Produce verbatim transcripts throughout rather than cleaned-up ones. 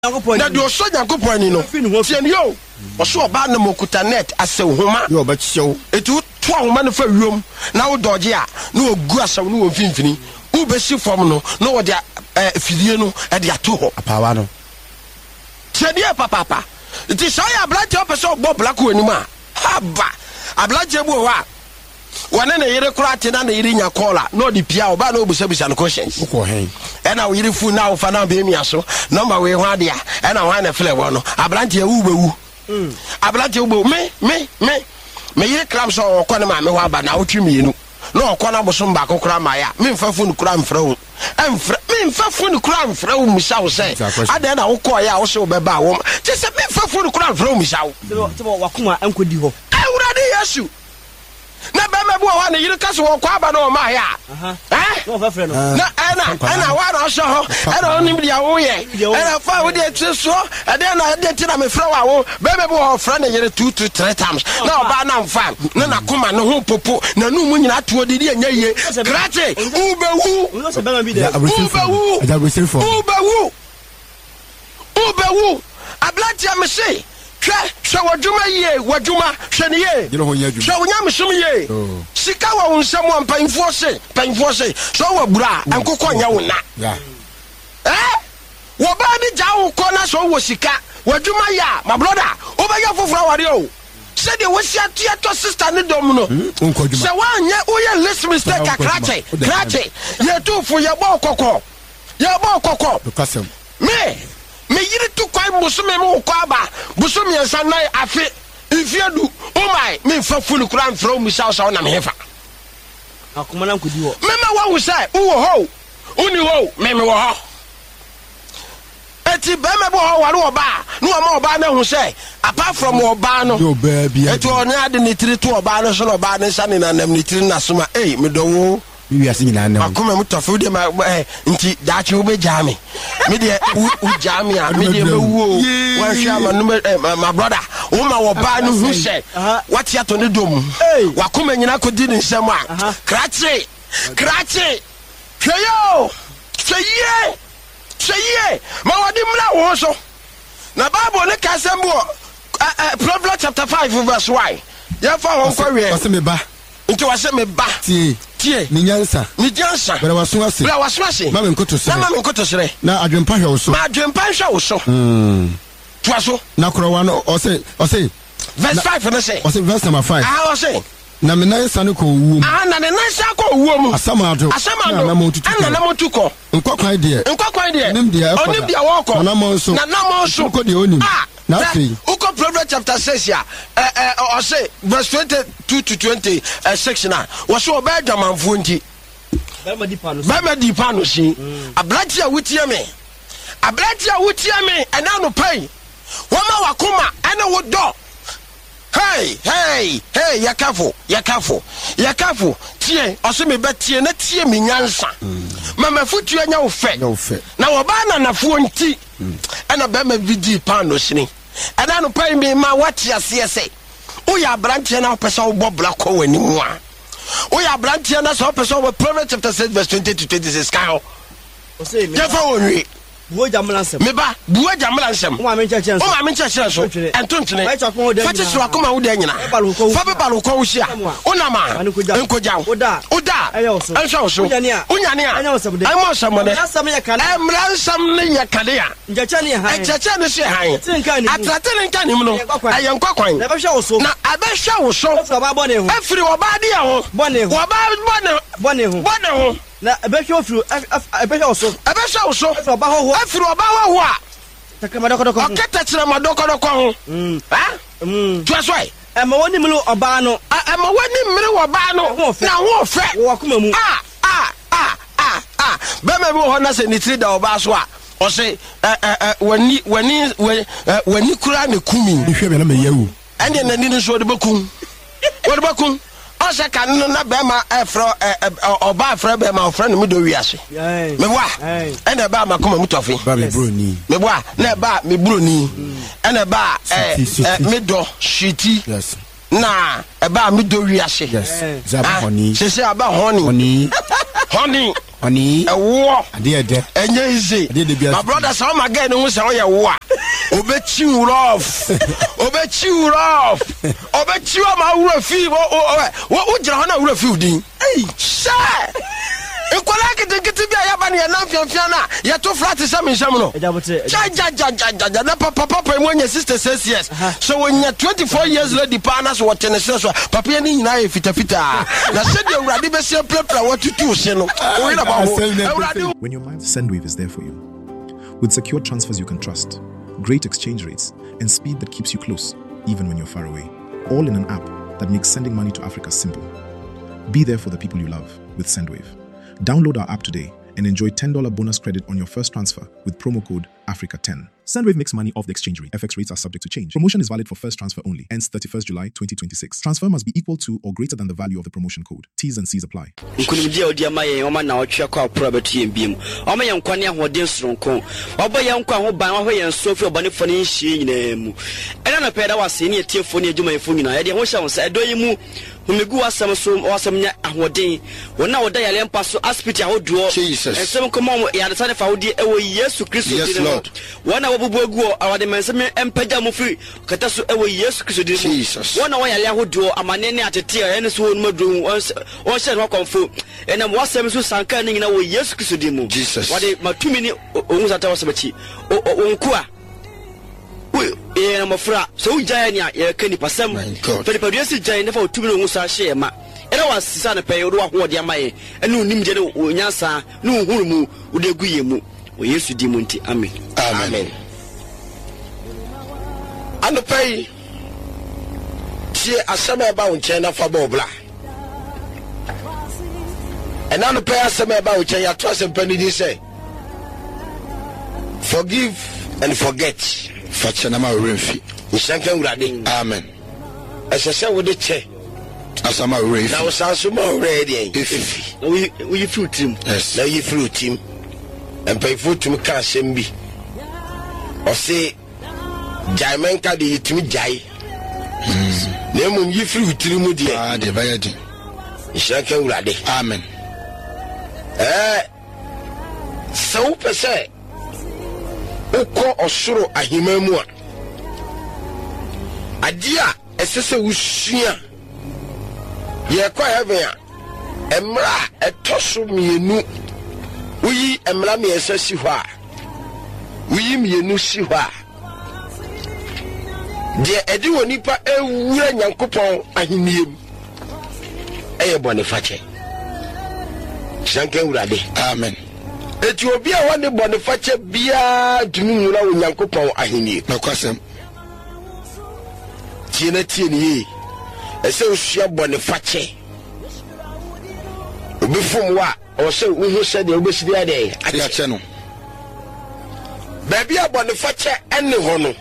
na de oso Nyankopon ni no tie ni o oso oba na mokuta net ase homa yo ba kyew etu to homa no fa wiom na wo doje a na ogu asaw no wonfinfini wo besi fom no na wo de fidie no e de ato ho apawa no tie die papa papa ti so ya blante opeso ogbo black wani ma haba ablante bu wa wane na yere kura te na na yere nya kola no di pia oba na obusabisa no conscience ko hen e na wo yere fu na wo fa na be mi aso number we ho ade a e na wan na fle wo no ablante wu bewu mm ablante wu bewu me me me me yere kram so okọ na ma me ho aba na otwi mienu na okọ na bosom ba kokora ma ya me mfa fu no kura mfra wo emfra me mfa fu no kura mfra wo misa wo se ade na wo ko ya wo se wo be ba wo je se me mfa fu no kura mfra wo misa wo te bo wakoma ankodi ho awurade yesu na be me bo wa na yiri kaso wo kwa ba na o ma ya eh no fa frɛ no na ana ana wa na so ho ana onim dia wo ye ana fa wo de tso ade na de ti na me frɛ wa wo be me bo ho frɛ na yiri two to three times na oba na mfa na na koma no ho popo na nu mu nyina to de anya ye krate u be wu no se be ma bi de u be wu aja go sel for u be wu u be wu ablatia me say hwe hwe wadwuma ye wadwuma hwe ne ye gelo ho nya dwuma hwe wonya mesom ye sika wa wonsam wa mpanfo se panfo se so wa bura ankokọ nya wona ya eh wo ba ni ja wo ko na so wo sika wadwuma ya my brother o ba ya foforo ware o se de wo sia tia to sister ni dom no se wa nya o ye list mistake akrache krache ye tu fu ye bo kokọ ye bo kokọ kasem me me yiri tu kwai musume mu kwa ba busumi ensa na afi ifiedu oh my me fa fulu kura mfro mu sha sha na me hefa akoma na nkodi ho me me wa hu sai wo ho uni ho me me wo ho eti be me bo ho ware oba no ma oba na hu sai apart from oba no yo ba bia eti oni ade ni tiri to oba no so no oba ne sha ni na nam ni tiri na soma eh me do wo wi ase nyina na akoma mu tofu de ma nti daache wo be jami me de u jami a me de mewu wan hwa ma no my brother wo ma wo ba no hu se what ya to ne dom wakoma nyina ko di ni nsem a krache krache hweyo hweye hweye ma wadi mla wo so na bible ne ka sem bo Proverbs chapter five verse one ya fa ho kwa we wase me ba nti wase me ba tie tie ni nyansa ni jansa bra waso ase bra waso ase ma me nkoto sere na ma me nkoto sere na adwempa hwe wo so ma adwempa hwe wo so mm to aso na krowa no o say o say verse five na say o say verse number five ah o say na me nansa ne ko wuom ah na ne nansa ko wuom asamado asamado na mo tutu na na mo tuko nkokwan de nkokwan de onim de onim de woko na mo nso na na mo nso ko de onim na fe uko Proverbs chapter six ya eh eh o say verse twenty-two to twenty-six na wo so oba dwamanfo nti ba ma di pano ba ma di pano si ablati a wutie me ablati a wutie me ana no pai wo ma wakoma ana wo do hey hey hey yakafo yakafo yakafo tie oso me betie na tie me nyansa mama futu anya wo fe na wo ba na nafo nti ana ba ma vidi pano sini ana no pai me ma wati ase ese o ya branche na opesa wo bobla ko wani mu a o ya branche na so opesa wo Proverbs chapter six verse twenty to twenty-six kan o say me jefa wonwi buo jamla nsem me ba buo jamla nsem o ma me ncheche nso o ma me ncheche nso ento ntene fati so akoma wo de nyina fa be balo ko wo hia o na ma enkoja o da o da enso so unyane a anya osem de ai mo osem de asam ye kale emra nsam ne ye kale a ncheche ne han ncheche ne se han atrate ne nka nim no ayen kwakwan na be hwa wo so na abe hwa wo so afri oba bone ho afri oba de ho bone ho oba bone bone ho bone ho na ebe hwa ofru ebe hwa wo so ebe hwa wo so afri oba ho afri oba ho ho a takama dokodoko oketa kire ma dokodoko ho mm ha mm tu asoi e ma woni mlu oba no e ma woni mmiri wo ba no na ho fe wo akoma mu ah ah ah ah ah be me bo ho na se ni tiri da oba so a o se eh eh wani wani wani kura ne kumi hwe me na me yawu ende na ni no so de bakun wo de bakun o se kan no na be ma efro oba efro be ma ofro ne mi do wiase me wa ende ba ma koma mutofi ba me broni me wa na ba me broni ende ba eh me do shiti yes na e ba me do wiase yes zaba honey se se aba honey honey honey Oni. A war. Ade de. Enye easy. My brother say my guy no say oye war. Obechi rough. Obechi rough. Obechi ma wura fi wo wo gira ho na wura fi udin. Hey, sha. Ekola kete kete bia ya ba ne na fiafia na ya to flat se me nsam no. Ja ja ja ja ja na papa papa mu anya sister six years. So when you twenty-four years lady partners what ten so papa ni nyina e fita fita. Na se de urade be se prepare what to se no. When your mind Sendwave is there for you. With secure transfers you can trust, great exchange rates, and speed that keeps you close, even when you're far away. All in an app that makes sending money to Africa simple. Be there for the people you love with Sendwave. Download our app today and enjoy ten dollars bonus credit on your first transfer with promo code Africa ten. Sendwave makes money off the exchange rate. F X rates are subject to change. Promotion is valid for first transfer only. Ends thirty-first July twenty twenty-six. Transfer must be equal to or greater than the value of the promotion code. T's and C's apply. Nkunimdia odi amaye oma na otwe kwa probetu yembiem. Oma ye nkwane ahoden soronko. Oba ye nkwa ho ban ho ye nsofi obanefo ne nhie nyina mu. Ena na peda wase ne etiefo ne adwuma yefo nyina. Ye de ho hya won sa edo yi mu humegu asam so wasam nya ahoden. Wona woda yale mpa so aspiti ahoduo. Ensem komo ya de sane fa wodi ewo Yesu Kristo yes, di no. Wona wobubu egu awade mensem empagya mu firi kata so ewo Yesu Kristo di no. Wona wo yale ahoduo amane ne atete ene so wonu madru won hye no konfo. Ena mo wasam so sanka ne nyina wo Yesu Kristo di mu. Wade matumi ni ohun sata wasabachi. Onku a e na mafra so ujaya ni ya kani pasam fere padua si jaya ne fa otumi no ngusa hye ma era wasisa ne pay ro ahode amaye ene onim je ne onyansa ne ohuru mu udegu ye mu o Yesu di mu nti amen amen ando pay tie asema ba wonche na fa bobla and ando pay asema ba wonche ya to asem ni say forgive and forget. Fachanama Renfi. Usanka urade. Amen. Esese wo de che. Asama Renfi. Na usanso ma urade. Ifi. We we fruit team. Yes. Na you fruit team. And pay fruit team ka sembi. O say jaiman ka de yitimi jai. Hmm. Na mu yi fruit team mu de. Ah, de bayadi. Usanka urade. Amen. Eh. So pese uko osoro ahimamu a adia esese usua ye kwa heaven a emra etoso mienu uyi emra me esesi ho a uyi mienu si ho a de edi wonipa ewura nyankopon ahiniem eye bone fache shanke urade amen. Eti obi a wone boniface bia dumi nwura wo Nyankopon ahenie na kwasem tie na tie ni ese osua boniface obi fom wa o se wo se de obesidi ade ade ache no baby a boniface ene ho no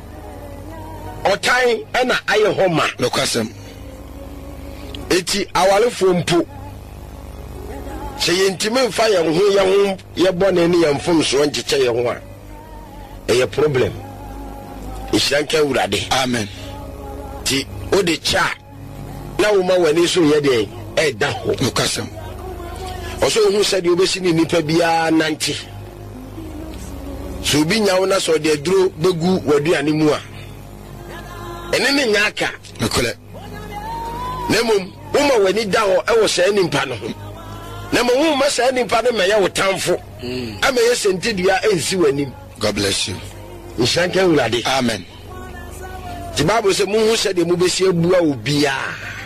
otan ena aye ho ma na kwasem eti awalefo mpo se yentime mfa ye ho ye ho ye bone ne ye mfom so ncheche ye ho a e problem ishanka urade amen ti ode cha na wo ma wani so ye de e da ho nokasem oso hu se de obesi ni nipa bia nanti so bi nyawo na so de duro begu waduane mu a ene ne nyaka nokole nemum wo ma wani da ho e wo se ni mpa no ho na mo hu ma sa ni pa de me ya wotamfo ama ye sentidua ensi wanim. God bless you. Ishanka urade amen. The Bible say mu hu se de mu besi abua obia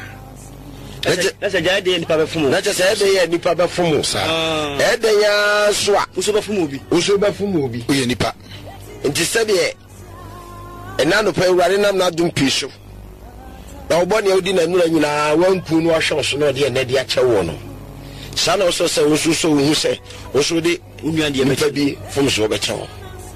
na se jaya de nipa be fumu na se de ye nipa be fumu sa e de ya so a uso be fumu obi uso be fumu obi o ye nipa nti se de ena no pa urade nam na dum piso na obone odi na nura nyina wanku no ahwe so no de na de ache wo no sana also say usu so hu say usu de unuan de mefa bi fom so be chewo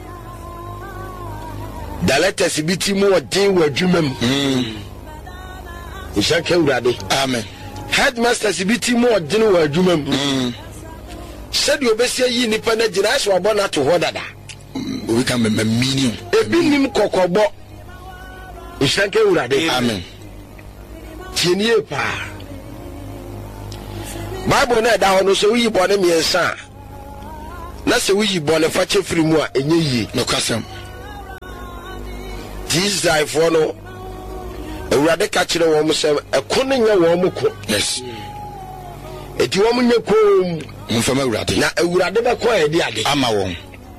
da letters biti mu odin wa adwumam mm ishaka urade amen. headmasters biti mu odin wa adwumam mm said you besi yi nipa na gina so abona to ho dada we can me meaning ebi nim kokobo ishaka urade amen. tienie pa Bible na da ho no so yi bone miensa na se yi bone fa chefiri mu a enye yi no kwasem Jesus for no ewurade ka kire wo mo se ekono nya wo mo ko yes eti wo mo nya kom mfama ewurade na ewurade be ko e di ade ama won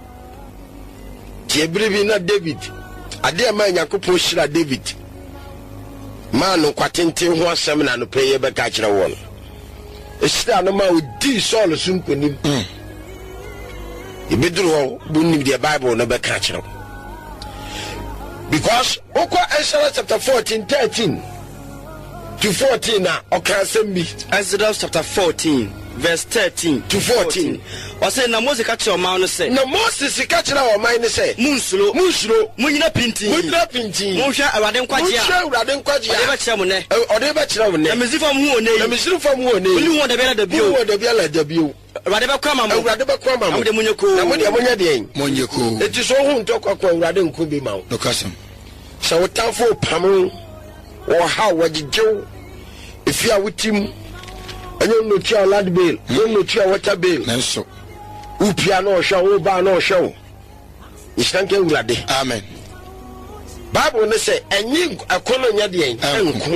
tie bribi na David ade ma Yakobon shira David ma no kwatente ho asem na no peye be ka kire wo no eshira no ma odi Saul sunkonim mm ibeduru ho bunnim the Bible no be ka kire because Oko Exodus chapter fourteen, thirteen to fourteen na okasembi. Exodus chapter fourteen verse thirteen to fourteen. Was say na Moses ka kire o man no say. Na Moses ka kire o man no say. Munsuro, munsuro, munyina pintin. Munyina pintin. Munhwa awade nkwaje a. Munhwa awade nkwaje a. Ode ba kire mo ne. Ode ba kire mo ne. Na mezifam hu one. Na mezifam hu one. Uni hu de bela da bio. Hu de bela da bio. Awade ba kwa mamo. Awade ba kwa mamo. Na mo de munyeko. Na mo de munya de en. Munyeko. Eti so hu ntokwa kwa awade nko bi ma. No kwasem so wotamfo pam wo ha wajijew ifia wutim enyo notia land bill enyo notia water bill nenso upia no hwa wo ba no hwa ishanke urade amen Bible ne say enyi akono nya de en enko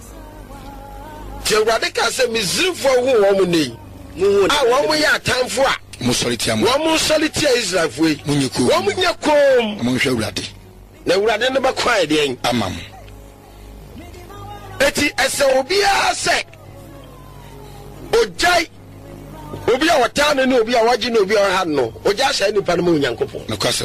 ti urade ka say mizrifo hu wo mu nei a wo mu ya atamfo a musoliti am wo mu soliti Israelfo yi munyeko wo mu nya kom mo hwa urade na urade ne ba kwae de en amam eti ese obia se ojai obia watane ne obia waji ne obia ha no oja sha nipa no Nyankopon no kwasem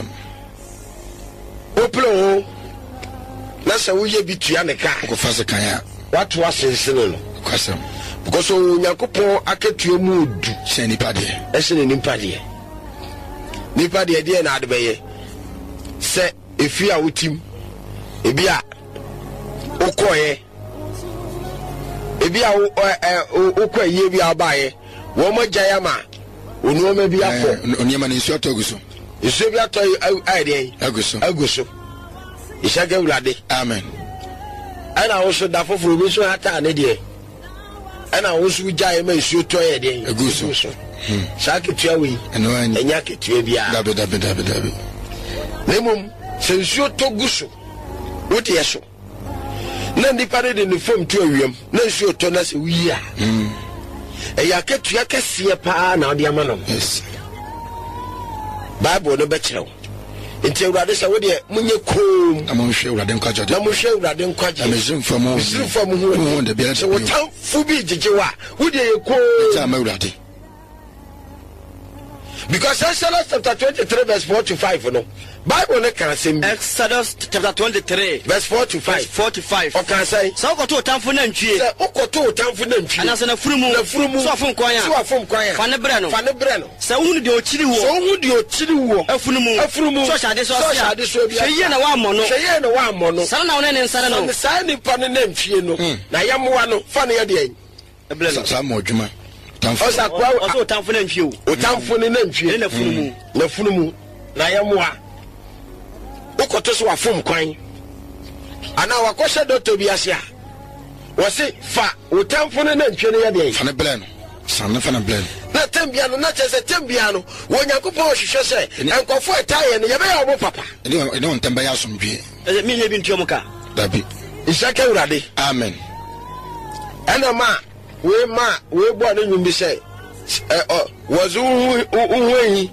oplo na se wo ye bitua ne ka ko fase kan ya watu asensene no kwasem because Nyankopon aketua mu odu se nipa de ese ne nipa de nipa de de na ade beye se efi a wutim ebi a okoye ebi a okoye bi abaye wo mo jaya ma onu ma bi afọ oniema ni nsu toguso nsu bi ato aide aguso aguso ishaga urade amen ana wo so da foforo bi so hata ne de ana wo so jaya ma nsu to ye de aguso hmm shaki tuawi eno ani enya ketua bia dabe dabe dabe dabe nemum sensuo toguso wodi yeso na ndipa de ne fom tu awiem na nsuo to na se wi a mm e ya ketua kese pa na odi amano yes Bible no be kirew enti awurade se wodi munye kom amon hwe awurade nkwaje na mo hwe awurade nkwaje amezim fam ho mezim fam ho ho de bia se wotan fu bi jijewa wodi ye kom ta ma awurade because Exodus chapter twenty-three verse four to five no Bible ne kan sem Exodus chapter twenty-three verse four to five four to five o kan say so ko to tamfo na ntwie se okoto tamfo na ntwie ana se na furumu na furumu so afun kwan ya so afun kwan ya fa ne bre no fa ne bre no se hu de okiri wo so hu de okiri wo afunumu afunumu so shade so so shade so bia hweye na wa mono hweye na wa mono sara na wona ne nsara no sa ni pa ne na ntwie no na yamwa no fa ne ye de eble no sa mo adwuma tamfo osa kwa oso tamfo na ntwie o tamfo ne na ntwie na funumu na funumu na yamwa ukoto so afum kwan ana wakoshe doto biase a wose fa o tamfo ne na ntwie ne ye de fa ne blen san ne fa ne blen na tembia no na chese tembia no wo Nyankopon hwehwe se enkofo etaye ne ye be ya obo papa ene ene on temba ya asomdwe e mi nye bi ntio muka dabi isaka urade amen ana ma we ma we bo na nyum bi se eh oh wazu uhuyi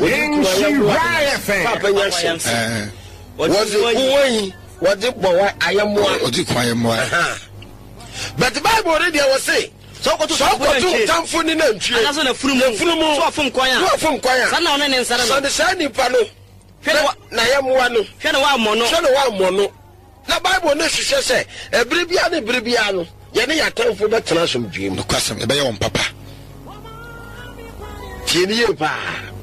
papa nyanse eh wazu uhuyi wazu bo wa ayamwa odi kwa ayamwa but the Bible already was say so ko to so ko to tamfo ni na ntwie ana so na furumu furumu so afun kwan ya so afun kwan ya sa na wona ne nsara no so de sa ni pa no na yamwa no hwe na wa mono hwe na wa mono na Bible na hwehwe se ebire bia na ebire bia no ye ne ya tamfo be tena som dwem no kwasem e be ye won papa tieni ye pa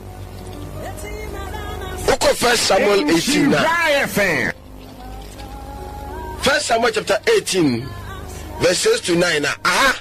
Oko First Samuel eighteen na First Samuel chapter eighteen verse six to nine na aha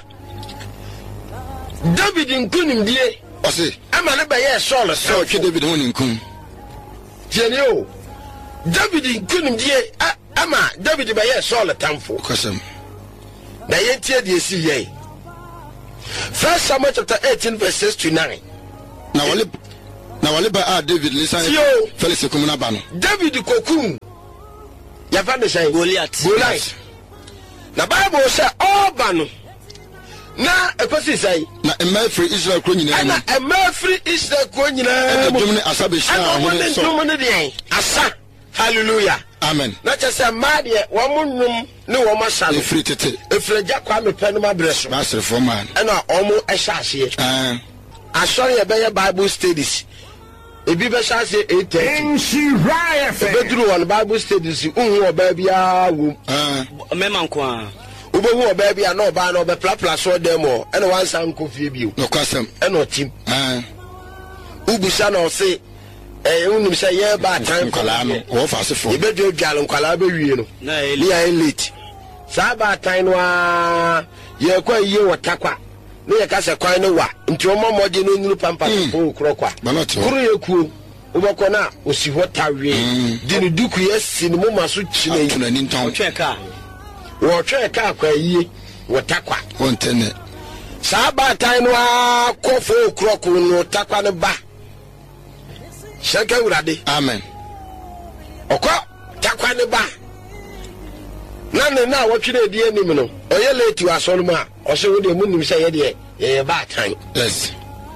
David nkunim die o se ama ne be ye Saul so twe David ho ninkum tieni o David nkunim die ama David be ye Saul tamfo kwasem na ye tie die si ye First Samuel chapter eighteen verse six to nine. Na wale na wale ba a David listen Felix kumuna ba no. David kokum. Ya fa me say Goliath. Goliath. Na Bible say all ba no. Na ekosi say na emma free Israel kro nyina. Na emma free Israel kro nyina. E dum ne asabe sha ho so. Dum ne de asa. Hallelujah. Amen. Na chese ma de wo munum ne wo ma sha. E free tete. E free jakwa me pɛ no ma breso. Master for man. E na omo e sha ase. Ah. Asori e be Bible studies. Ebi be sha ase eight thirty. Bedru one Bible studies unhu oba bia wo. Ah. Mema nko a. Ubehu oba bia na oba na oba plapla so dem o. E na wan san ko fie bio. No kwasem. E no tim. Ah. Ubusa na o se eh unim say ye ba time kwala no wo fa se fo. E be do dwalo kwala be wie no. Na eli ya elite. Sa ba time no a ye kwa ye wotakwa. Ne ye ka se kwan no wa. Nti o mamoje no nyuru pampa fo krokwa. Kuru ye kuo. Ubako na osi hota wie. Di ne duku ye si ne moma so chine. Tuna ni nton. Cheka. Wo cheka kwa yie wotakwa. Wontene. Sa ba time no a kofo krokwo no takwa ne ba. Shaka urade. Amen. Oko takwa ne ba. Na ne na wotwe de anim no. Oye late wa soloma. O se wo de munim se ye de ye ba tan. Yes.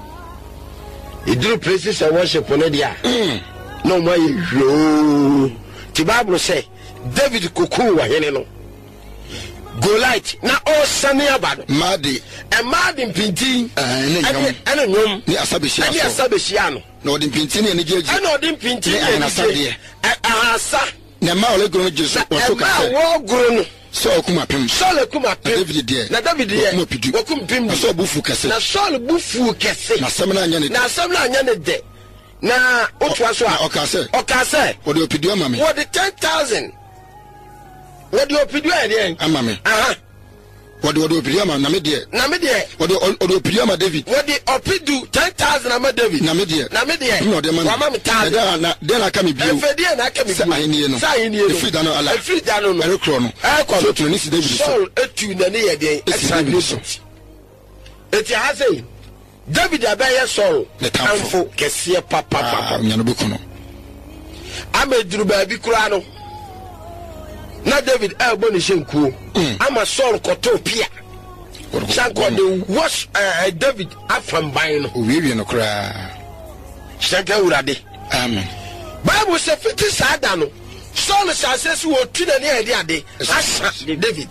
Idru places and worship on dia. No my yo. The Bible say David koku wa hene no. Goliath na o sane abado. Madi. E madi mpinti. Eh ne nyom. Ene nyom. Ni asabeshi aso. Ni asabeshi ano. Na odi mpinti ne jeje. Ene odi mpinti ne jeje. Ahasa. Na ma ole gro jesu waso ka se. Ma wo gro no. So okuma pem. Saul okuma pem. David die. Na David die. Okum pem. So bufu kese. Na Saul bufu kese. Na sem na anya ne. Na sem na anya ne de. Na otwa so a okase. Okase. Odi opidu ama me. What the ten thousand. What do opidu e de? Ama me. Aha. Wodi wodi opidu ama na me de. Na me de. Wodi wodi opidu ama David. Wodi opidu ten thousand ama David. Na me de. Na me de. No de man. Wa ma me thousand. Da na de na ka me bio. Efe de na ka me bio. Sa ahini no. Sa ahini no. Efi da no ala. Efi da no no. Ere kro no. E ko. So tuni si David so. Saul etu na ne ye de. David so. Eti ha say David abaye Saul. Tamfo kese papa papa. Nya no be kono. Ameduru ba bi kura no. Na David elbo ni shenku. Ama Saul koto pia. Shanko the wash uh, David afam ban no. Owiwie no kra. Shanka urade. Amen. Bible say fifty sada no. Saul says wo tu na ne ade ade. Asa David.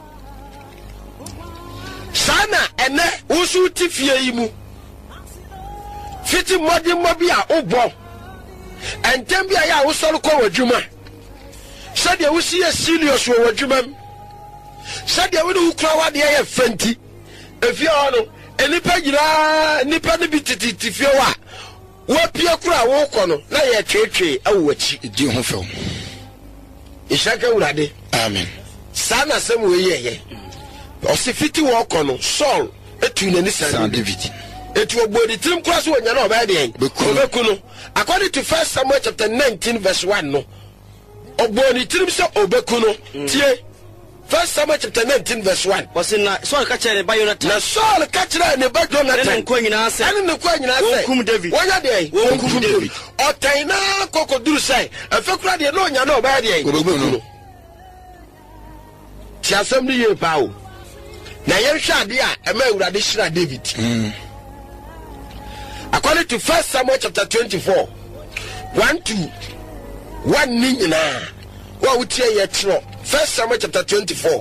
Sana ene usu ti fie yi mu. Fiti modi mobi a obo. Entem bia ya wo Saul ko wadwuma. Said you see a serious wadwuma. Said you will cry what the air fenty. If you are no, any pagina, any penny bitty, if you are. What Pia Kra walk on, now your church, a watch, do you film? Ishaka Urade. Amen. Sana some way, ye. Or see fifty walk on, Saul, a tune and San David. It will be the team class when you're not bad. According to First Samuel chapter nineteen, verse one, no. Oboni trim so obekuno tie First Samuel chapter nineteen verse one. Was in Saul catcher ne ba Jonathan. Na Saul catcher ne ba Jonathan. Ne ko nyina se. Ane ne ko nyina se. Kum David. Wonya de. Kum David. Otaina kokoduru sai. Afekura de no nya no ba de. Obekuno. Ti asem ni ye pa o. Na ye hwa ade a ema Awurade shira David. Mm. According to First Samuel chapter twenty-four, one to one nina. What would you yet know? First Samuel chapter twenty-four.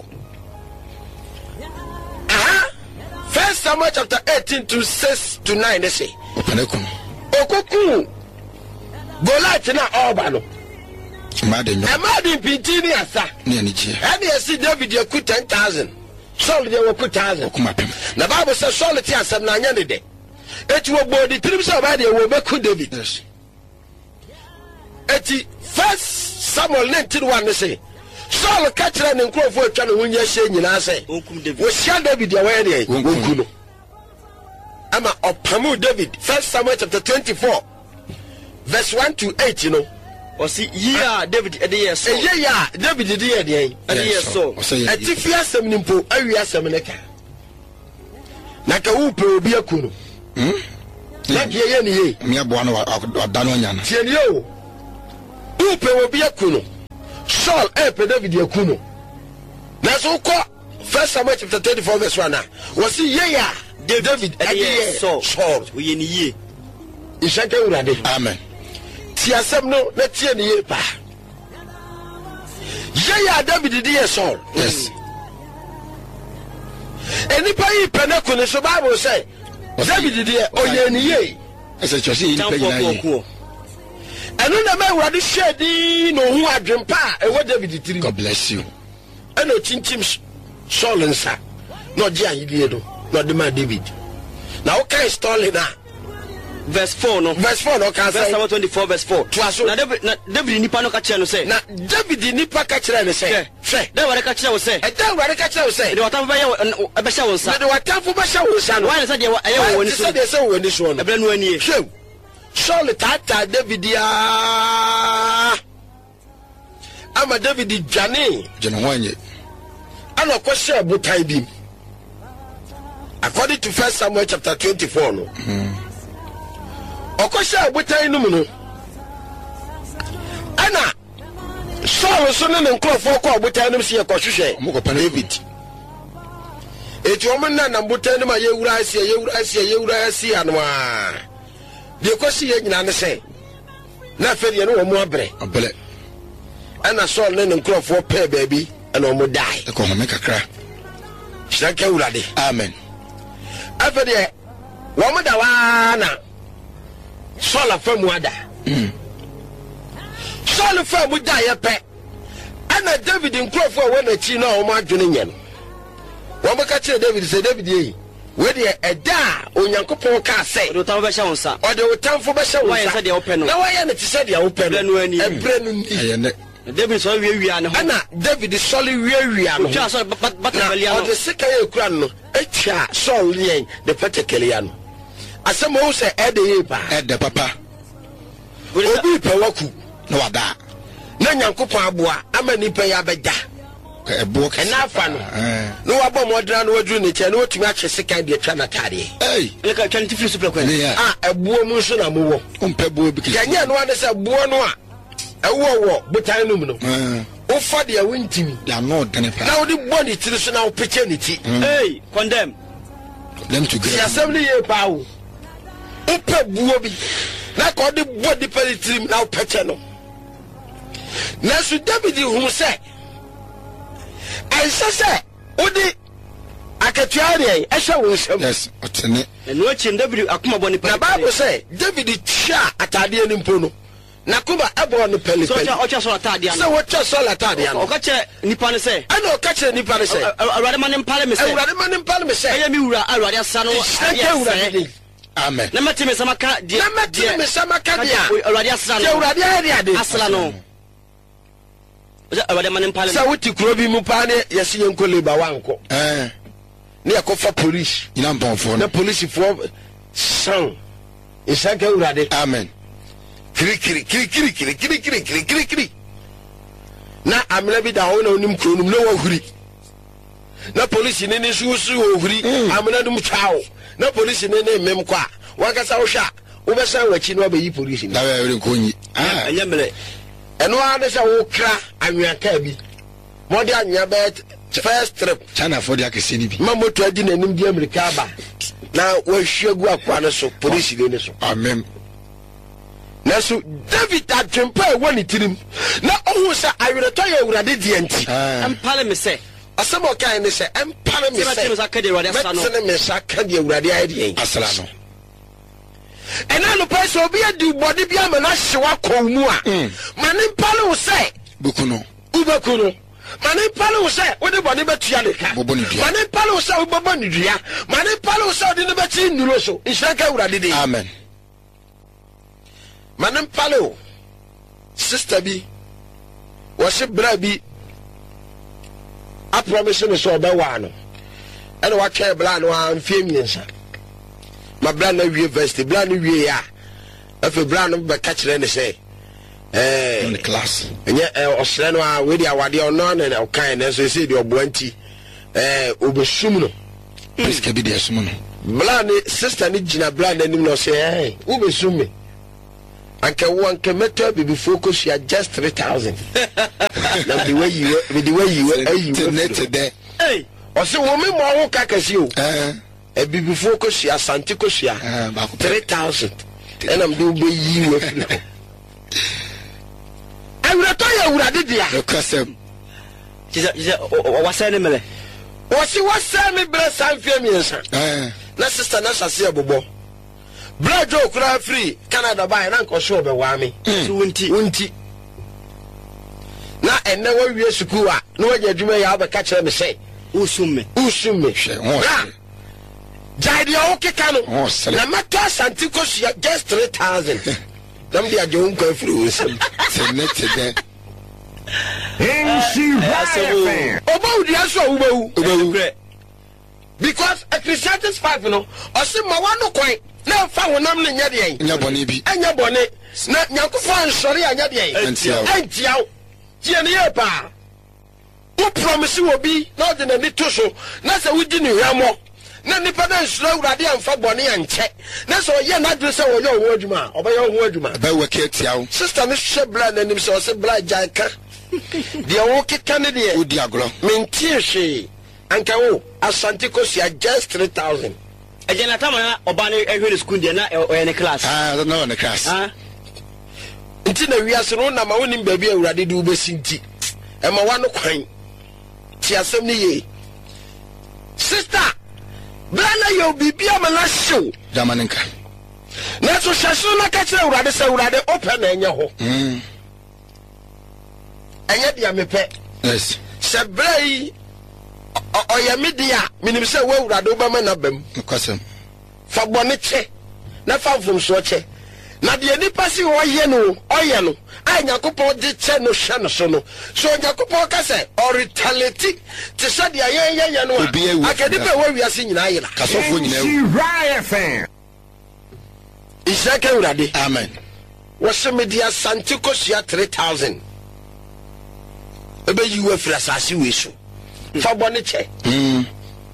Aha. First Samuel chapter eighteen to six to nine. They say. Okuku. Goliath na Obano. Made no. Amadi pintini asa. Ne ani je. And you see David you put ten thousand. Saul they will put thousand. Okuma pem. The Bible says Saul ti asem na nya ne de. It will body trim so bad they will make David. Yes. Eti First Samuel nineteen one say Saul catcher ne nkrofo atwa ne wonya hye nyina say wo sia David ya where dey wonku no ama opamu David. First Samuel chapter twenty-four verse one to eight, you know. O si yeah David e dey so. Yeah yeah David dey dey dey. E dey so. Eti fi asem nimpo awi asem ne ka. na ka wo pe obi akuno hm na die ye ne ye me aboa no oda no nya na tie ne o wo pe obi akuno Saul e pe David akuno na so ko First Samuel chapter thirty-four verse one was ye ya David and Saul Saul we ni ye ishaka urade amen ti asem no na tie ne ye pa ye ya David di ye Saul yes enipa yi penako ne so Bible say David di o ye ni ye ese chosi yi pe na ye eno na me urade shedi no hu adwempa e wo David tiri God bless you eno chinchim Saul nsa no je ayidie do no de ma David na o kai story na verse four no verse four no can say verse twenty-four verse four na David na David nipa no ka kire no say na David nipa ka kire no say hwe da ware ka kire wo say e da ware ka kire wo say de watamfo ba ye e be hye wo nsa de watamfo ba hye wo nsa no why say de aye wo woni so de say wo woni so no e bre no ani hwe Saul tata David ya ama David dwane jeno wanye ana ko share butai bi according to First Samuel chapter twenty-four no mm okosha butai no mu no ana Saul so ne nkrofo ko butai no se yekohwehwe mo ko David eti o menna na butai no ma yewura asia yewura asia yewura asia no a de kosi ye nyina ne se na feri no wo mo abre abele ana Saul ne nkrofo pe baabi ana o mo dai e ko me kakra shaka urade amen afede wo mo da wa na Saul afamu ada mm Saul afamu da ye pe ana David nkrofo a wona chi na o mo adwene nye no wo mo ka kire David say David yi we de eda onyankopon ka say do tam be hye wo nsa o de otamfo be hye wo why say de wo pe no na why na ti say de wo pe no ebre no ni ayene David so wie wie ne ho ana David Saul wie wie no twa so batabalia no o de sika ye kura no etwa Saul yen de patekele ya no asem o se ede ye pa ede papa obi pe waku no wada na nyankopon aboa ama ni pe ya beda ka ebo ka na afa no eh no wabo modra no wadru ne che no otumi ache sika de twa na tade eh le ka twenty three super kwen ah ebuo mu so na mo wo umpe bo bi ya nya no ade se buo no a ewo wo butan no mu no eh o fa de awintimi ya no dane pa na odi body tiri so na o peke ni ti hey condemn them to ya get assembly ye pa wo o pe buo bi na ko odi body peli tiri na o peke no na su David hu se ai se se odi akatua de e hwe wo nsem yes otene no chi David akoma boni pa na Bible say David tia atade ani mpo no na kuba ebo no peli so peli cha ocha so atade an so what cha so atade an o ka che nipa ne say ana o ka che nipa ne say awrade man mpale me say awrade man mpale me say eya mi wura awrade asa no awrade amen na mate me samaka de na mate me samaka de awrade asa no awrade area de asla no awrade man mpale sa wuti kuro bi mu pa ne yesi yenko leba wanko eh ne yakofa police ina mbonfo na no police fo san isaka awrade amen kiri kiri kiri kiri kiri kiri kiri kiri kiri kiri na amena bi da ho na onim kronum na wahuri na police ne ne su su wahuri amena dum twao na police ne ne mem kwa wakasa wo hwa wo be san wachi no abayi police da ni we re konyi ah anya mele eno ade sa wo kra anwea ka bi modi anwea be first trip China for the akese ni bi ma moto adi na nim di America ba na wahwegu akwa ne so police ne ne so amen na so David atwempa e woni tirim na ohu sa awereto ye awurade die nti mpale me say asemo kan ne se empare me se me sakade awrade asa no me me sakade awurade ayde asala no ena no pa so obi adi body bi amana hyewa komu a mane mpale wo se bukuno ubakuno mane mpale wo se wo de body betua de ka mane mpale wo se wo bobo ni dua mane mpale wo se wo de ne beti nduro so isaka awurade de amen mane mpale wo sister bi wo se bra bi a promise me so be wa no ene wa twa bla no an fie miensa ma bla na wie university bla no wie ya afi bla no be ka kire ne say eh in the class enye osre no a we dia wade ono na o kan na so say di obo anti eh obesum no please ke bi dia sum no Blane sister ni jina blane nim no say eh wo be sume anka wo anka meto bibi focus ya just three thousand na the way you the way you are you net there hey o se wo me mo ho kakasi o eh e bibi focus ya santi ko sia three thousand and am do be yi wo fi ko awura to ya awura de dia no kasem jiza jiza o wasane mele o si wasane bre sanfie miensa eh na sister na sase abobo Brajo kura free Canada buy na nko show be wa me so wonti wonti na enne wa wie suku a na wa adwuma ya ba ka kire me say usumme usumme hwe ho jide o keka no na mata santi ko just three thousand dam dia jo nko free usum se net there in she right obo dia so obo obo because Ecclesiastes five no o se ma wa no kwan na fa wonam ne nya de en nya bone bi anya bone na Nyankopon sori anya de en antiaw tie ne ye pa wo promise wo bi na de na ni to so na se wo di ni hwamo na nipa na nsura urade amfa bone anche na so ye na adre se wo ye wo adwuma obaye wo adwuma ba wo ke tiaw sister ne hye bla na nim se o se bla jaika de wo keka ne de odi agro mentie hwe anka wo asante kosia just three thousand ejena tamana obane ehwe school de na o ne class ah no ne class ah nti na wiase no na ma wonim baabi awurade de ubesinti e ma wa no kwan ti asem ni ye sister blana yo bibia ma na show damaninka na so hyeso na ka kire awurade se awurade open na enye ho mm enye dia mepe yes se brai oya media minim se wo awurade obama na bam kasem fa bone che na fa vum so che na de nipa si wo ye no oye no a Nyankopon de che no hwe no so no so Nyankopon ka se o retaliate te se de ye ye ye no akade pe wo wiase nyina yira kasofo nyina ewu isaka awurade amen wo se media santi kosia three thousand ebe yi wo fra sase we so fa bone che mm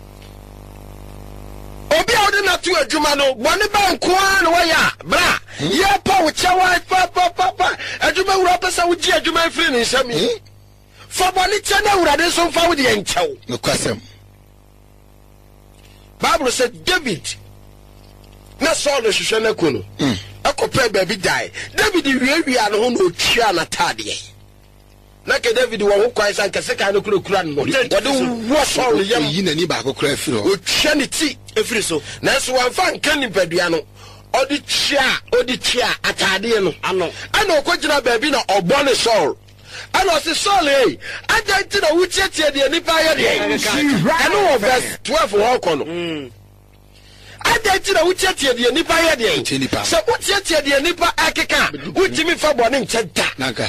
obi a odi na tu adwuma no bone ba nko a no ya bra ye pa wo chewa pa pa pa pa adwuma wura pesa wo gi adwuma free ni nsami fa bone che na wurade so fa wo de enchew no kasem Bible said David na Saul hwehwe na ko no mm akopa baby die David wie wie ano ho no twia na tade na ke David wo ho kwai san kese kan no kura kura no wode wo Saul yam yi nani ba akokora afiri o twia ne ti efiri so na so wan fa nkan ni padua no odi twia odi twia atade no ano ana okogina baabi na obo ne Saul ana se Saul eh adanti na wuchietie de nipa ya de ana verse twelve ho kono mm adanti na wuchietie de nipa ya de so wuchietie de nipa akeka wutimi fa bone nchenta naka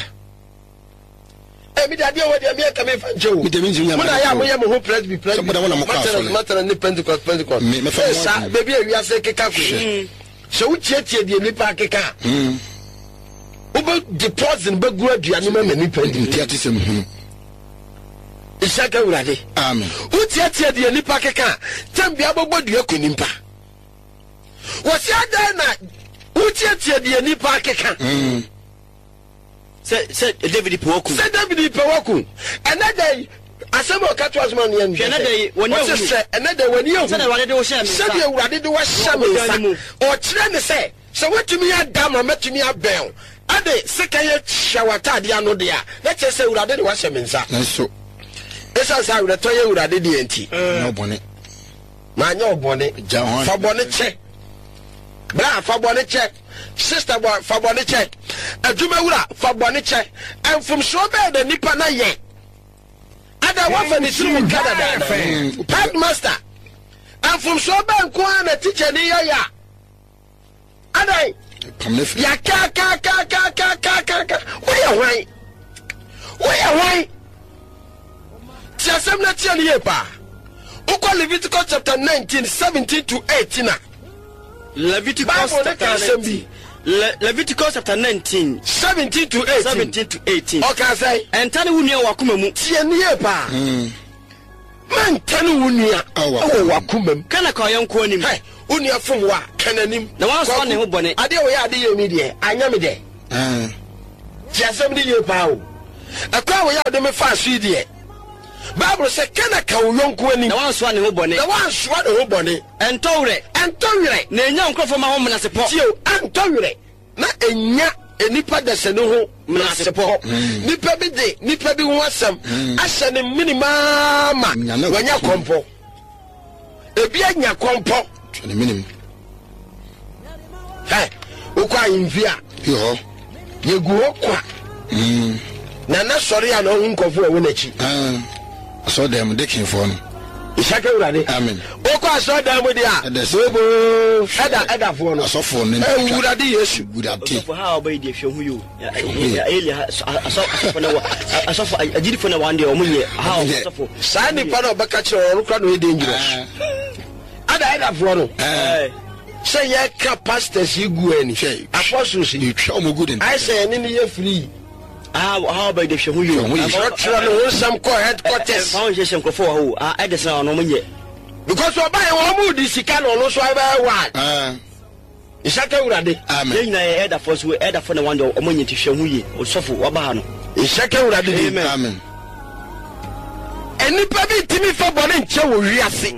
e mi da dia wo dia mi ka me fa nchewo mi de mi njinya mo na ya mo ya mo ho press be press so mo na mo ka so matter ni Pentecost Pentecost me me fa sa baby e wiase keka ko so wuchietie de nipa akeka mm ubo deposit be gu aduane ma mani pendi ntia tisem hunu isaka urade amen utiatia de nipa keka tambia bogbo dua ko nimpa wasi ada na utiatia de nipa keka mm se se David Poku se David Poku another asemo katwa zuma ne yan another woni o se another woni o se na urade de wo hye me se de urade de wo hye me o kire ne se se wetumi adam na metumi abel ade sekaye shawatade ano de a na che se urade de wo hye me nsa nso esa sa urade to ye urade de enti no bone ma nya obone ja fa bone che bra fa bone che sister boy fa bone che aduma wura fa bone che and from so be the nipa na ye ada wa fa ni suru Canada headmaster and from so be nko na teacher ni ya ya ada ya ka ka ka ka ka ka ka ka wo ya wan wo ya wan ti asem na tia ni ye pa uko Leviticus chapter nineteen seventeen to eighteen na Leviticus chapter nineteen Le Leviticus chapter nineteen seventeen to eighteen seventeen to eighteen okay say entane wunua wakoma mu tie ni ye pa mm man tanu unia o wakumam kana ka yonko nim hey unia fom wa kananim na wan so ne ho bone ade o ya ade ye mi de anya me de eh ti asem de ye pa o akwa wo ya de me fa so de Bible say kana ka wo yonko ani na wan so ne ho bone na wan so ne ho bone entowre entowre na enya nkrofo ma ho mnasepo ti o entowre na enya enipa da se no ho mnasepo nipa bi de nipa bi ho asem ahye ne minima ma wanya kompo ebi anya kompo ne minim hey ukwa invia yo yegu okwa mm na na sori ya no nkofo ewe nachi ah so dem de kin for no ishake urade amen okwa so dem de a webo eda eda fo no so fo no e urade yesu urade for how by the hwe hu yo ya eli aso aso na aso agidi fo na wande o munye how aso fo sa ni pa no baka kire o kwa no e dangerous ada eda fo no eh say ye capacitors igu ani apostles you try mo good in I say ni ni ye free ah how by the hwe hu yo try no some co headquarters how je sem krofo ho ah e de sa no munye because we buy one mood sika no no so I buy one ah ishake urade amen ye na e da force we e da for na wande o munye ti hwe hu ye o sofo wa ba no ishake urade amen amen eni pa bi timi fa bone nche wo wiase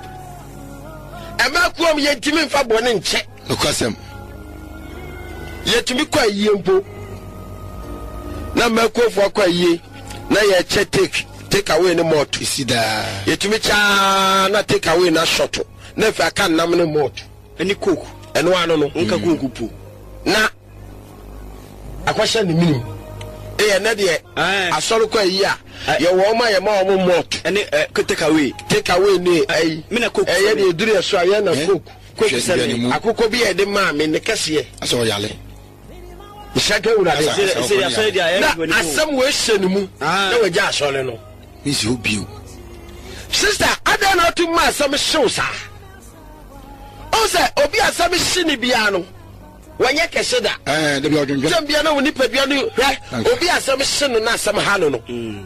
ema kuom ye timi fa bone nche no kwasem ye timi kwa yie mpo na makofo kwa yie na ye che take take away ni moto isida ye timi cha na take away na shot na fa kan nam ni moto eni koku eno ano no nka koku pu na akwasha ni minim e ye na de asoro kwa yie a ye wo ma ye ma wo moto eni take away take away ni ai me na koku e ye de eduru eso aye na koku koku sele akoko bi e de ma me ne kase aso yale ishake urade se ya so dia na asem we hyenu mu na we ja asole no isi obiu sister ada na to ma asem hyew sa o se obi asem hye ni bia no wanye kese da eh de bi odwonjo tem bia na woni padua no hwe obi asem hye no na asem ha no no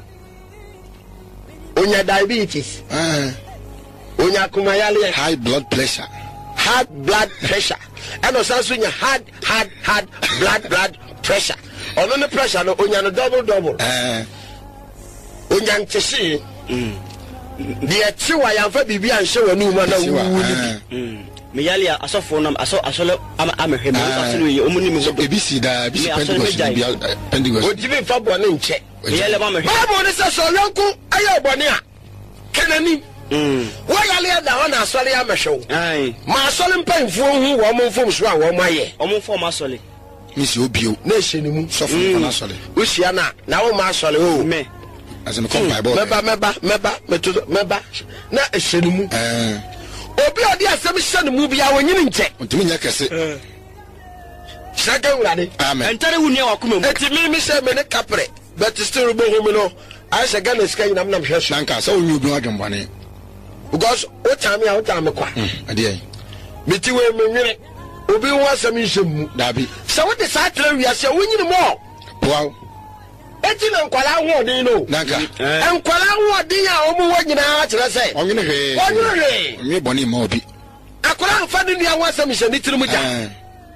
onya diabetes eh onya kumayale high blood pressure high blood pressure and also nya hard hard hard blood blood pressure ono ne pressure no onya no double double eh onya ntese mm de tiwa ya fa bibia nhye wanu ma na wu ni mm me yale asofo na aso asole amehwe me asole ye omuni me ebisi da bisi pentecost bia pentecost odibi fa bone nche me yale ba mehwe ba mo ne se so yonku aye bone a kenani mm wo yale da ho na asole ya mehwe ai ma asole mpanfo hu wo mo mfom so a wo maye o mo mfom asole misi obiu na ehye mu sofo na asole usia na na wo ma asole o me as in come bible meba meba meba metodo meba na ehye mu eh obi odi asem hye mu bia wonyini nche ntimi nya kese shaka urade amen entare wuni akoma mu eti mi mi se me ne kapre but still bo hu mi no I say Ghana sky nam nam hwe so nanka so onyu bi adwonbane because o time ya o time kwa ade ai meti we me nwere obi ho asem hye mu dabi se wo de sa tra wi ase wonyini mo wow eti na nkwala ho odin no nanka nkwala ho odin a omu wo nyina kire se onyine hwe onyine hwe mi boni ma obi akora mfa ne nua ho asem hye ni tiri mu ja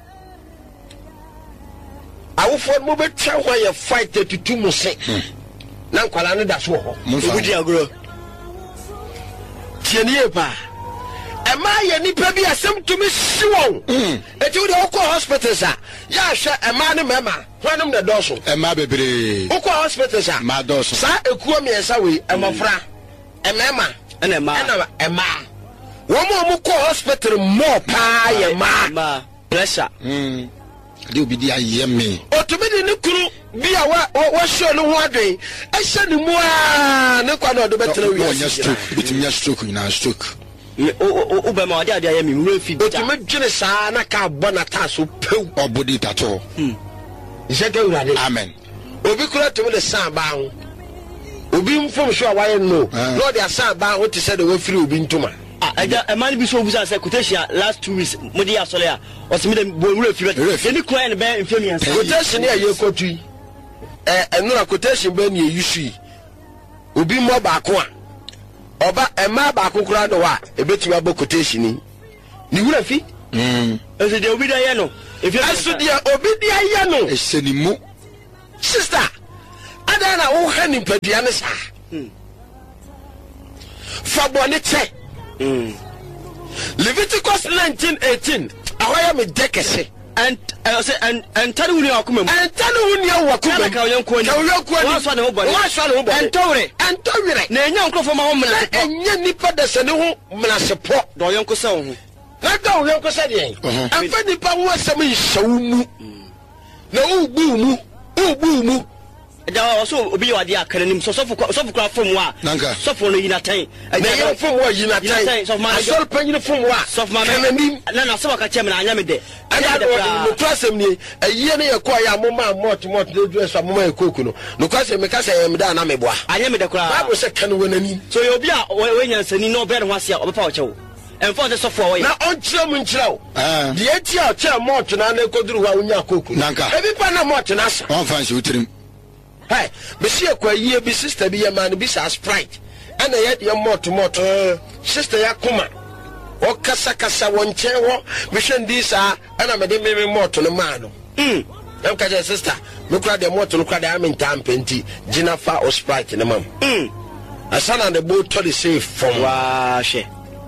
awofo mo betwa ho ye fight thirty-two mu se na nkwala ne da so ho obudi agro tieni e pa e ma ye nipa bi asem tumi siwon eti wo de okọ hospitals a ya hwe e ma ne mema hwanum ne doso e ma bebre okọ hospitals a ma doso sa ekuo mi esa we e mafra e mema ene ma ene e ma wo mo mo ko hospital mo pa ye ma pressure mm ade obi di aye me otumi di ne kuru bi a wa wa show no ho adwen e hye ne mu a ne kwa na odo betra wi onya stroke bitim nya stroke na stroke o o ba ma ade ade aye me wura fi otumi dwene saa na ka bo na ta so pew obodi tato hmm jeke urade amen obi kura tumi de san ba ho obi mfom so a wa ye no no de asan ba ho te se de wa firi obi ntuma ah eja e man bi so obusa se quotation last two weeks mo di asole a o se me de bo wura fi be ni kura ne be mfemi ansa quotation ya ye kotu eh enura quotation be ne yusu obi mo ba ko a oba ema ba kokura no wa ebetumi abo quotation ni ni wura fi mm ese de obi da ye no if you aso de obi da ye no esenimu sister ada na wo ha ni padua ne sa fa bone che mm Leviticus nineteen eighteen ahoya me dekese and I say and and tell you akuma mu and tell you ni akuma ka oyen ko ni ka oyen ko ni wa so na ho bone wa so na ho bone entowre entowre na enya nkrofo ma ho mena enya nipa da se ne ho mena se po do oyen ko se ho na da oyen ko se de afa nipa ho asem nhyewu mu na ugbu mu ugbu mu da so obi wa dia akanim so so so fukra fom wa so fo no yina tan na yen fom wa yina tan so ma so panyin fom wa so ma akanim na na so ka chem na anya me de anya do no trasem ni ayiye ne yakọ ya moma mot mot de du so moma ekoku no no kwase me kasa ya me da na me boa anya me de kra bible se kan wonani so yo obi a we nyansani no be ho ase a obefa wo chewo enfo de so fo wo na on kire mu nkire wo de eti a kire mot na na ekoduru wa unya koku ebi pa na mot na so on fancy utirim hey be see akwa yie bi sister bi ya man bi sa Sprite ana ye de mot mot sister ya kuma o kasa kasa wonche wo me hwe ndi sa ana me de me mot no ma no mm am ka je sister me kura de mot no kura de am ntam penti gina fa o Sprite ne mam mm asana de bo to the safe from wa she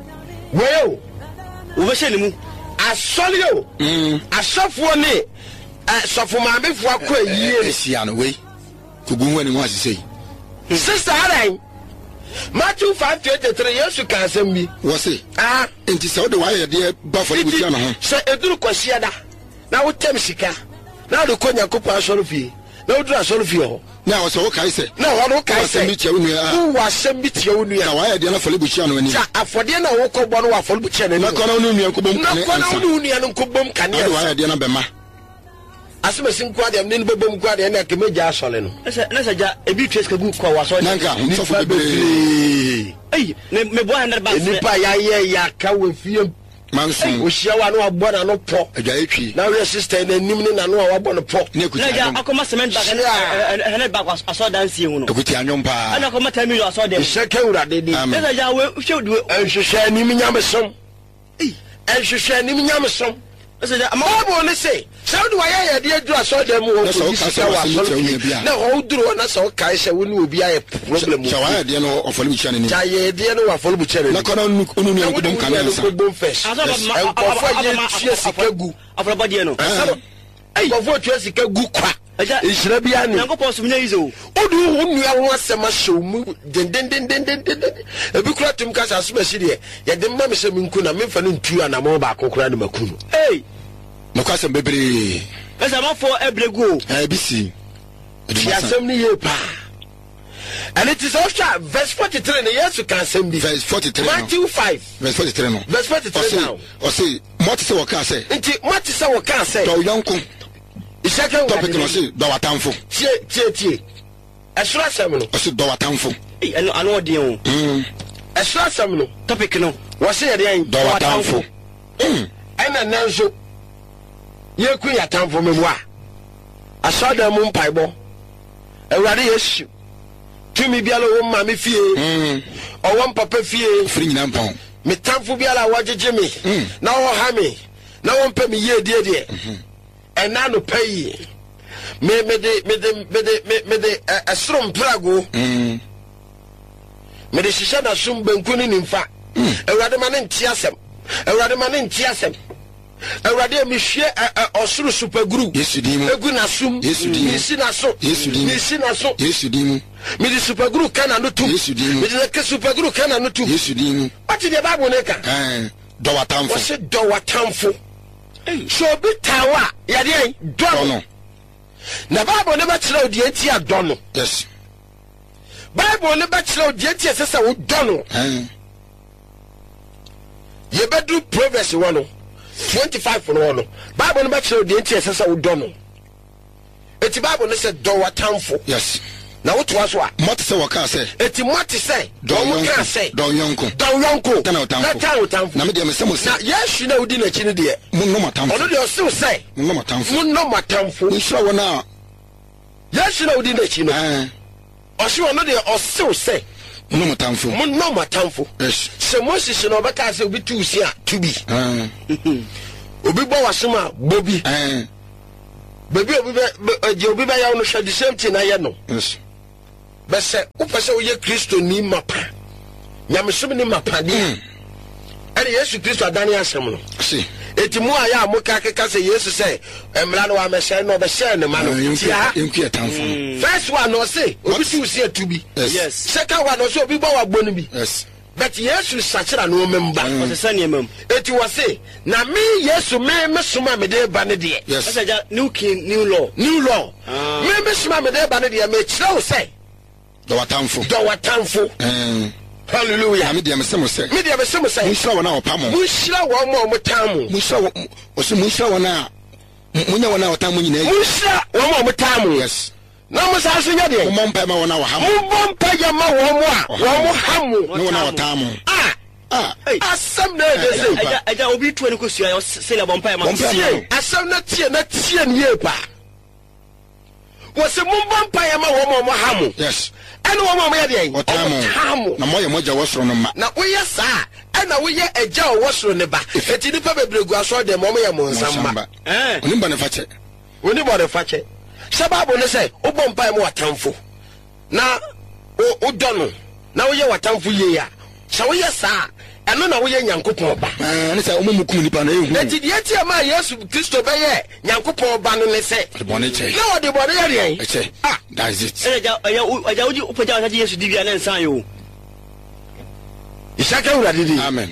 wo wo be she ni mu asole o mm asofo ni asofo ma be fu akọ yie esia no we kugun wani wa sisei sister arai Matthew five twenty-three yesu ka asem bi wo se ah enti se wo de wa ye de ba fo le butia no ho se eduru kwasia da na wo tem sika na do konya kopa asoro fie na wo duru asoro fie ho na wo se wo kai se na wo no kai se mi tia wonu ya wo wasem bi tia wonu ya na wa ye de na fo le butia no ani sa afode na wo ko bo no wa fo le butia na ni na kono nu nu ko bom kan na kono nu nu nu ko bom kan ya wa ye de na be ma asema sin kwa de ne bebom kwa de na ke meja asole no ese na se ja ebi trace ka gu kwa wa so nanka so fo bebe ei me me bo hundred bucks ni pa ya ye ya ka we fie manso o hia wa no abo na no po agya etwi na we sister na nim ni na no wa bo no po ne kutia na ja akoma cement bag na hundred bag aso dance hu no kutia anyom pa ana akoma ten million aso dem sheke urade di na ja we hwe du enhwehwe nim nyamesom ei enhwehwe nim nyamesom ese ja amabo ne se saudi wa ya ya de adu aso dem wo ko sika wa so na ho duro na so kai se wo ni obi aye problem so wa ya de no ofole bu chane ni ja ye de no wa folo bu chere na kono nu nu nu ko bom kan na sa ko bom fresh aso ba ko fa ye tie sika gu afro body no ai ko fo tie sika gu kwa ishira bia ni nango poso mnya izo odu hu nua ho asema show mu den den den den den ebi kura tum ka sa so ba shiri ye de ma me se minku na me fa no ntu ana mo ba kokora na makunu ei no kwase bebre esa ma fo ebrego eh bisi ya sem ni ye pa and it is also verse forty-three ne yesu kan sem bi verse forty-three Matthew five verse forty-three no verse forty-three now o say mo ti se wo ka say nti mo ti se wo ka say to yonko isaka topic no say do watamfo tie tie tie esura sem no o say do watamfo ei ano ano de o mm esura sem no topic no wo say de do watamfo mm ana nanso ye ku ya tamfo memwa asoda mu mpaibo ewrade yesu tumi biala wo ma me fie mm owo papa fie firi nyina mpon me tamfo biala wagege me na wo ha me na wo mpa me ye die die ena no payi me me de me de me de me de asrom prago mm me de shisha na sum banku ni nimfa ewrade ma ne ntiasem ewrade ma ne ntiasem ewrade mi hwe osuru super group yesu dimu egu na sum yesu dimu isi na so yesu dimu isi na so yesu dimu mi di super group kana no tum yesu dimu mi di ke super group kana no tum yesu dimu ati de bible ne ka eh do watamfo wo se do watamfo so bi tawa ya de do no na bible ne ba kire odi enti ado no yes bible ne ba kire odi enti esesa wo do no eh ye bedu proverbs one no twenty-five for no bible no ba kire odi enti esesa wo do no eti bible ne se do watamfo yes na wo to aso a mo ti se wo ka say eti mo ti say do mo ka say do yonko do yonko tana watamfo na tana watamfo na me de me se mo se na yesu na udi na chi ne de mo no matamfo ono de o se say mo no matamfo mo no matamfo nsura wona yesu na udi na chi no eh o se ono de o se say no matamfo mo no matamfo yes se Moses no beka se obi tu si a to bi ah obi bo wasoma bobi eh baby obi be obi be ya no hwe the same thing na ye no yes bese wo pese wo ye Kristo ni mapa nyamesom ni mapa de ene Yesu Kristo adane asem no see eti mu aya amuka keka se Yesu say emra no wa meshe no be share ne ma no tia enku etamfo first one no say obi tu si atubi yes second one no say obi bo wa gbo no bi yes but Yesu sachira no memba o se sane mam eti wo say na me Yesu me me soma me de ba ne de yes asa ja new king new law new law me me soma me de ba ne de me kire wo say do watamfo do watamfo eh hallelujah me de me semo say me de me semo say munshira wona opamo munshira wo mo mo tamu munshira wo se munshira wona munya wona otamu nyina munshira wo mo mo tamu yes na mo sa so nya de mo mpa ma wona wa hamu mo bompa ya ma wo mo a wo mo hamu no wona otamu ah ah asem na de say aja aja obi tu ani ko sua se le bompa ma tie asem na tie na tie ne ye pa wo se mo bompa ya ma wo mo mo hamu yes ene wo mo mo ya de otamu na mo ye moja wosoro no ma na wo ye sa ena wo ye eja wo wosoro ne ba eti ni pa bebregu aso de mo mo ye mo nsamba eh oni ba ne fache oni bo de fache sababu ne say wo bompa ya mo watamfo na o dono na wo ye watamfo ye ya sa wo ye sa eno na wo ye Nyankopon ba eh ne say o mu kum nipa na ehu eti de eti ma Yesu Kristo be ye Nyankopon ba no ne say de bone che na wo de bone ye rien che ah that's it aja aja aja uji upoja aja Yesu divia na nsan yo isaka ura didi amen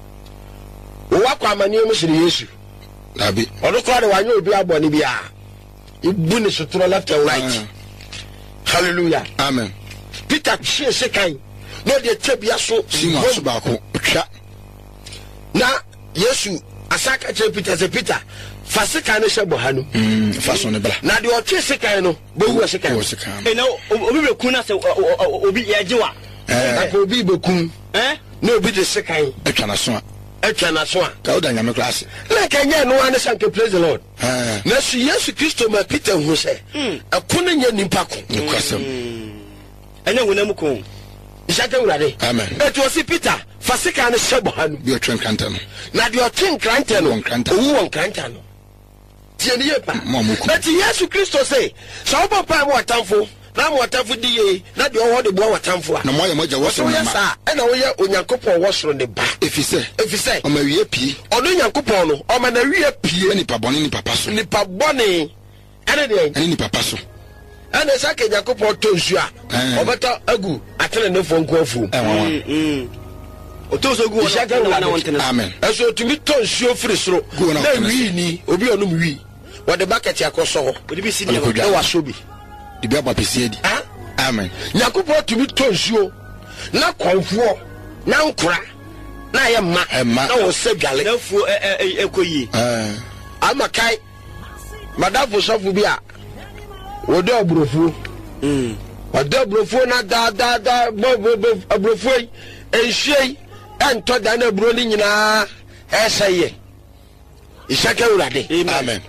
wo akwa amani o misiri Yesu abi odo kwa de wanyo obi abone bia ibu ne sotro left and right hallelujah amen Peter chie sekan no de twabia so sima so ba ko twa na Yesu asaka che Peter se Peter fa sekan ne hye bohanu mm fa so ne bra na de o twe sekan no bewu sekan wo sekan e na obi be kun na se obi ya jiwa na ko obi be kun eh na obi de sekan etwa na so etwa na so ka o da nyame class na kanya no ane sanke praise the Lord eh na su Yesu Kristo ma Peter hu se akono nya nimpa ko ne kwasem ene wonam ko isaka urade amen eto si Peter fa sekan ne hye bohanu bi o twen kanta no na de o twen kranta no Won kranta. owu won kranta no tie ne ye pa Mo amuku. na ti Yesu Kristo say sa wo pa mo watamfo na mo watamfo di ye na de o ho de bo watamfo a na mo ye moja so wosoro ye no ma sa e na wo ye Onyankopon wosoro ne ba efise efise o ma wie pie ono Onyankopon no o ma na wie pie ni pa bone ni papa so nipa bone ene de ani ni papa so ene sa ke Onyankopon to nsu a Eh. obeta agu atene ne fo nko afu eh wa mm otoso gu Isaka wona wona na wontene amen eso tumi to nsu ofiri soro Gu na na wotene wi ni obi onum wi wo de bucket akoso ho odi bi si Ole ne kodwa. na waso bi di bi aba pesi edi ah amen Nyankopon tumi to nsuo na konfo na nkura na ye ma Ɛma. na wo se dwale na fu ekoyi eh amakai madafo sofo bi a wo de obrofo mm wo de obrofo na da da da bo bo obrofo enhwei ento da na bro ni nyina eseye isaka urade amen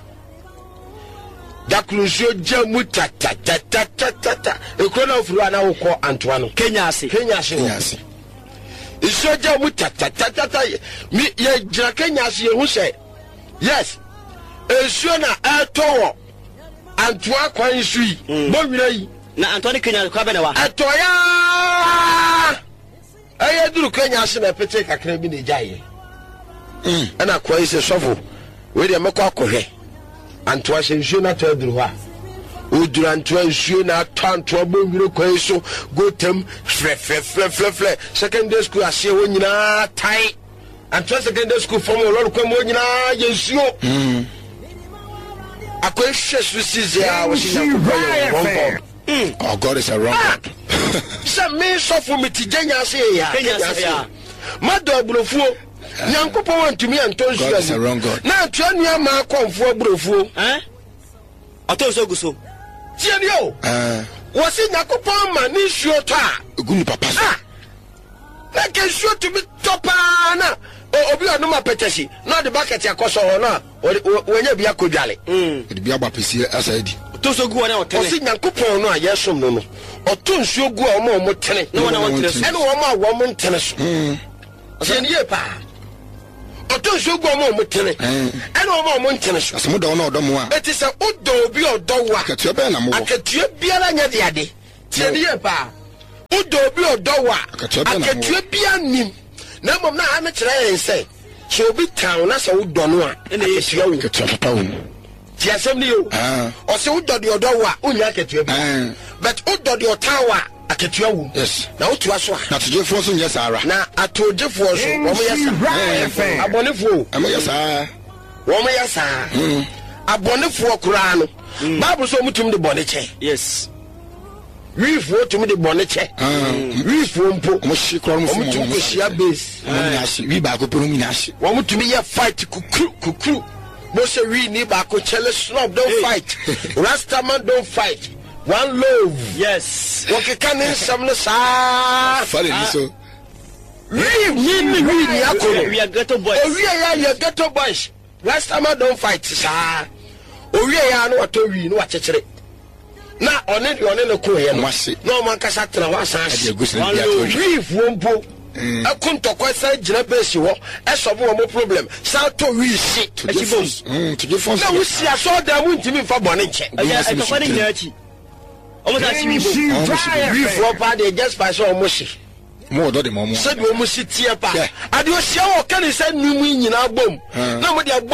da krusio jamu ta ta ta ta ta ta ta ekona ofuru ana wo ko antoa no Kenya ase Kenya ase wo. Kenya ase Iso jamu ta ta ta ta ta mi ye gira Kenya ase ye hu se yes esuo na etowo antoa kwan sui bo wira yi na Anthony Kenya kwa be na wa etoya aye duru Kenya ase na pete kakra bi ne jaye mm ana kwa ise sofo we de mekọ akọhwe antoa se nsuo na to duru ha o duru antoa nsuo na to antoa bo nwire kwa iso gotem fre fre fre fre fre secondary school ase wo nyina tai antoa secondary school form o lolu kwa mo nyina ye nsuo mm akọ hwe su size a wo shi na mm oh god is a wrong god se me sofo mitijanya ase ya Kenya ase ya mado abrofuo Nyankopon wantumi anto nsuo God is a wrong God. na atua nua ma akonfo abrofuo eh otoso guso tie ni o eh wo se Nyankopon ma ni nsuo to a gu ni papa so ah na ke nsuo tumi topa na o- obi anu ma petesi na de bucket akoso ho na wanya bia kodwale mm di bi aba pesi asa edi to so gu na o tene o si Nyankopɔn no a yesom no no o to nsuo gu a o ma o mo tene no wana won tene so ene o ma wo mo tene so se ne ye pa o to nsuo gu a o ma o mo tene ene o ma o mo tene so asemo do na odo mo a eti se o do bi o do wa akatua be na mo akatua biara nya de ade se ne ye pa o do bi o do wa akatua bia nim na mom na ha me kire yen se se obi town na se wo do no a ene ye wo akatua papa wo ti asem ni yo o se wo do de odo wa unya akatua bi but wo do de otawa akatua wo yes na wo tua so na tujefo so nyɛ saara na atojefo so wo mo yesa abonefo am yɛ saa wo mo yesa abonefo kura no bible so mutum de bone che yes wifo tum de bone che wifo mpo mo hye kro mo fo mo mutum ko hia base mo nya hye wi ba ko pero mo nya hye wo mutum ye fight kukuru kukuru mo se wi ni ba ko chele snob don't fight rastaman don't fight one love yes okay can some no sa fale ni so we ni ni we ni akoro we are ghetto boys o we ya ya ghetto boys rastaman don't fight sa o we ya no wato wi no wachechere na one de one no ko ye no no man kasa tra wa san ade gusa bia to wi fuompo akunto kwasa gira besi wo e sobo wo problem sa to wi si tujefo mm tujefo na wo si aso da mu ntimi fa bone nche ya e to fa ni nyachi o mo ta si wi bo wi fo pa de just pa so mo si mo do de mo mo se de mo si tie pa ade o sia wo kan se numu nyina bom na mo de